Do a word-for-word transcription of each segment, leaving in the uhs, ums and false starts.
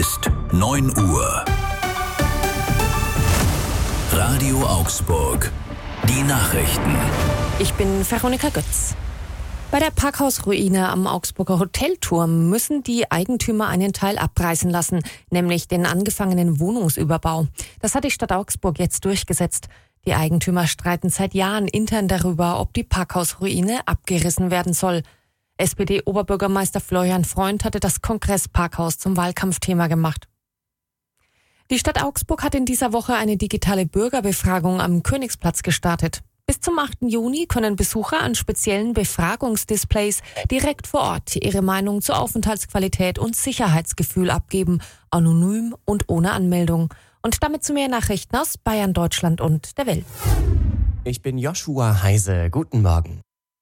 ist neun Uhr. Radio Augsburg. Die Nachrichten. Ich bin Veronika Götz. Bei der Parkhausruine am Augsburger Hotelturm müssen die Eigentümer einen Teil abreißen lassen, nämlich den angefangenen Wohnungsüberbau. Das hat die Stadt Augsburg jetzt durchgesetzt. Die Eigentümer streiten seit Jahren intern darüber, ob die Parkhausruine abgerissen werden soll. S P D-Oberbürgermeister Florian Freund hatte das Kongressparkhaus zum Wahlkampfthema gemacht. Die Stadt Augsburg hat in dieser Woche eine digitale Bürgerbefragung am Königsplatz gestartet. Bis zum achten Juni können Besucher an speziellen Befragungsdisplays direkt vor Ort ihre Meinung zur Aufenthaltsqualität und Sicherheitsgefühl abgeben, anonym und ohne Anmeldung. Und damit zu mehr Nachrichten aus Bayern, Deutschland und der Welt. Ich bin Joshua Heise. Guten Morgen.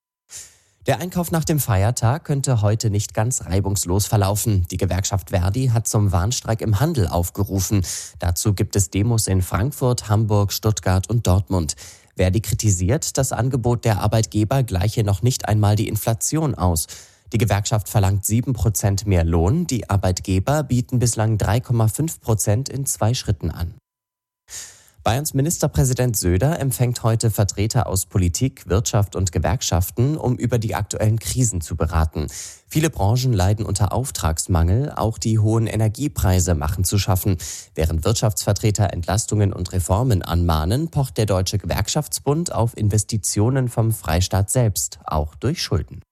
Der Einkauf nach dem Feiertag könnte heute nicht ganz reibungslos verlaufen. Die Gewerkschaft Verdi hat zum Warnstreik im Handel aufgerufen. Dazu gibt es Demos in Frankfurt, Hamburg, Stuttgart und Dortmund. Verdi kritisiert, das Angebot der Arbeitgeber gleiche noch nicht einmal die Inflation aus. Die Gewerkschaft verlangt sieben Prozent mehr Lohn, die Arbeitgeber bieten bislang drei Komma fünf Prozent in zwei Schritten an. Bayerns Ministerpräsident Söder empfängt heute Vertreter aus Politik, Wirtschaft und Gewerkschaften, um über die aktuellen Krisen zu beraten. Viele Branchen leiden unter Auftragsmangel, auch die hohen Energiepreise machen zu schaffen. Während Wirtschaftsvertreter Entlastungen und Reformen anmahnen, pocht der Deutsche Gewerkschaftsbund auf Investitionen vom Freistaat selbst, auch durch Schulden.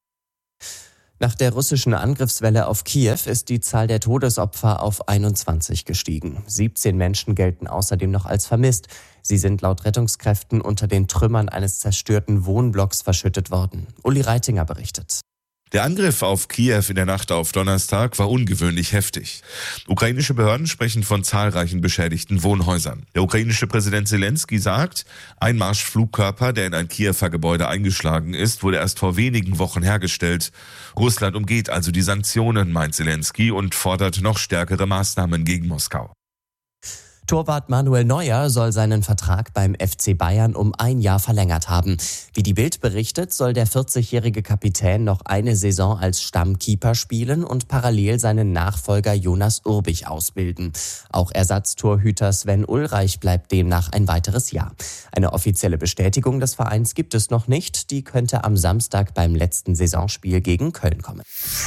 Nach der russischen Angriffswelle auf Kiew ist die Zahl der Todesopfer auf einundzwanzig gestiegen. siebzehn Menschen gelten außerdem noch als vermisst. Sie sind laut Rettungskräften unter den Trümmern eines zerstörten Wohnblocks verschüttet worden. Uli Reitinger berichtet. Der Angriff auf Kiew in der Nacht auf Donnerstag war ungewöhnlich heftig. Ukrainische Behörden sprechen von zahlreichen beschädigten Wohnhäusern. Der ukrainische Präsident Zelensky sagt, ein Marschflugkörper, der in ein Kiewer Gebäude eingeschlagen ist, wurde erst vor wenigen Wochen hergestellt. Russland umgeht also die Sanktionen, meint Zelensky, und fordert noch stärkere Maßnahmen gegen Moskau. Torwart Manuel Neuer soll seinen Vertrag beim F C Bayern um ein Jahr verlängert haben. Wie die Bild berichtet, soll der vierzigjährige Kapitän noch eine Saison als Stammkeeper spielen und parallel seinen Nachfolger Jonas Urbich ausbilden. Auch Ersatztorhüter Sven Ulreich bleibt demnach ein weiteres Jahr. Eine offizielle Bestätigung des Vereins gibt es noch nicht. Die könnte am Samstag beim letzten Saisonspiel gegen Köln kommen.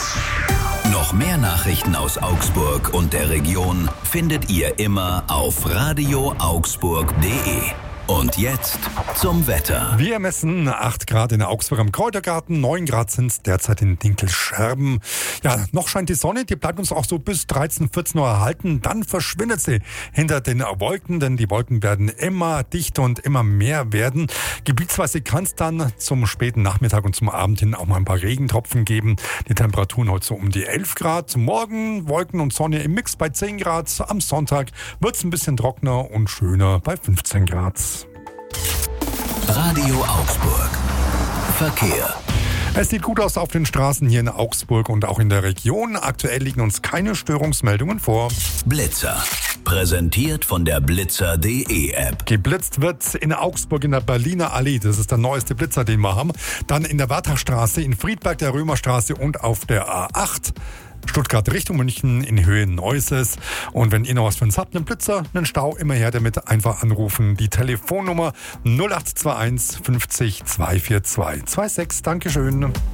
Noch mehr Nachrichten aus Augsburg und der Region findet ihr immer auf radio augsburg punkt de. Und jetzt zum Wetter. Wir messen acht Grad in Augsburg am Kräutergarten, neun Grad sind es derzeit in Dinkelscherben. Ja, noch scheint die Sonne, die bleibt uns auch so bis dreizehn, vierzehn Uhr erhalten. Dann verschwindet sie hinter den Wolken, denn die Wolken werden immer dichter und immer mehr werden. Gebietsweise kann es dann zum späten Nachmittag und zum Abend hin auch mal ein paar Regentropfen geben. Die Temperaturen heute so um die elf Grad. Morgen Wolken und Sonne im Mix bei zehn Grad. Am Sonntag wird es ein bisschen trockener und schöner bei fünfzehn Grad. Radio Augsburg. Verkehr. Es sieht gut aus auf den Straßen hier in Augsburg und auch in der Region. Aktuell liegen uns keine Störungsmeldungen vor. Blitzer. Präsentiert von der blitzer punkt de App. Geblitzt wird in Augsburg in der Berliner Allee. Das ist der neueste Blitzer, den wir haben. Dann in der Wartachstraße, in Friedberg, der Römerstraße und auf der A acht. Stuttgart Richtung München in Höhe Neusses. Und wenn ihr noch was für uns habt, einen Blitzer, einen Stau, immer her damit, einfach anrufen. Die Telefonnummer null acht zwei eins fünfzig zweihundertvierundzwanzig sechsundzwanzig. Dankeschön. Radio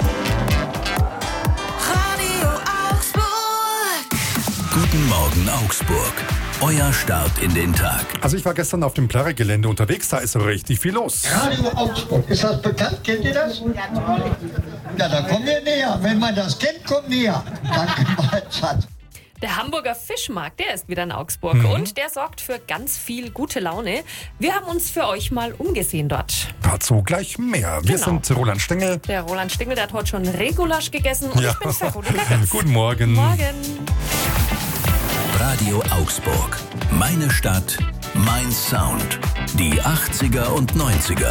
Augsburg. Guten Morgen Augsburg. Euer Start in den Tag. Also ich war gestern auf dem Plärre-Gelände unterwegs, da ist so richtig viel los. Radio Augsburg, ist das bekannt? Kennt ihr das? Ja, da kommen wir näher. Wenn man das kennt, kommt näher. Danke, Mahlzeit. Der Hamburger Fischmarkt, der ist wieder in Augsburg mhm. und der sorgt für ganz viel gute Laune. Wir haben uns für euch mal umgesehen dort. Dazu gleich mehr. Wir Genau. sind Roland Stengel. Der Roland Stengel, der hat heute schon Regulasch gegessen und Ja. ich bin Veronika Götz. Guten Morgen. Morgen. Radio Augsburg. Meine Stadt, mein Sound. Die achtziger und neunziger.